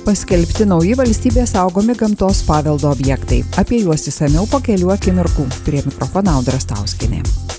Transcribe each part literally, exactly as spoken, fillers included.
Paskelbti nauji valstybės saugomi gamtos paveldo objektai. Apie juos išsamiau po kelių akimirkų. Prie mikrofono Audra Stauskienė.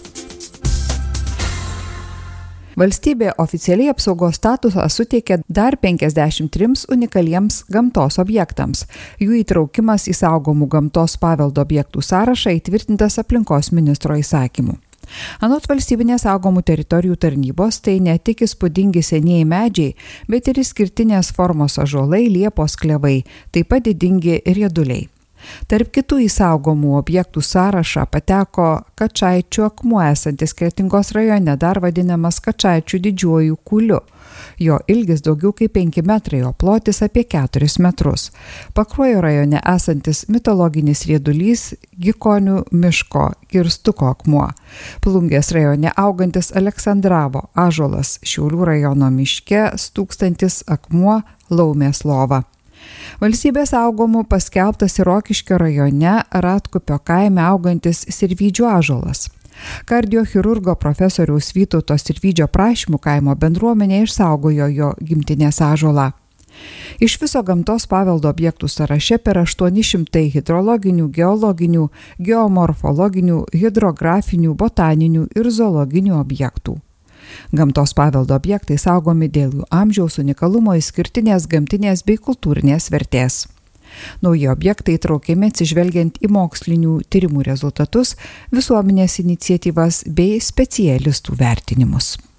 Valstybė oficialiai apsaugos statusą suteikė dar penkiasdešimt trims unikaliems gamtos objektams. Jų įtraukimas į saugomų gamtos paveldo objektų sąrašą įtvirtintas aplinkos ministro įsakymu. Anot valstybinės saugomų teritorijų tarnybos, tai ne tik įspūdingi senieji medžiai, bet ir išskirtinės formos ąžuolai, liepos klevai, taip pat didingi rieduliai. Tarp kitų į saugomų objektų sąrašą pateko Kačaičių akmuo esantis Kretingos rajone, dar vadinamas Kačaičių didžiuoju kūliu. Jo ilgis daugiau kaip penki metrai, o plotis apie keturis metrus. Pakruojo rajone esantis mitologinis riedulys Gikonių miško kirstuko akmuo. Plungės rajone augantis Aleksandravo ąžuolas, Šiaulių rajono miške stūkstantis akmuo Laumės lova. Valstybės saugomų paskelbtas ir Rokiškio rajone Ratkupio kaime augantis Sirvydžio ąžuolas. Kardiochirurgo profesoriaus Vytauto Sirvydžio prašymų kaimo bendruomenė išsaugojo jo gimtinės ąžuolą. Iš viso gamtos paveldo objektų sąraše per aštuoni šimtai hidrologinių, geologinių, geomorfologinių, hidrografinių, botaninių ir zoologinių objektų. Gamtos paveldo objektai saugomi dėl jų amžiaus, unikalumo, išskirtinės gamtinės bei kultūrinės vertės. Nauji objektai įtraukiami atsižvelgiant į mokslinių tyrimų rezultatus, visuomenės iniciatyvas bei specialistų vertinimus.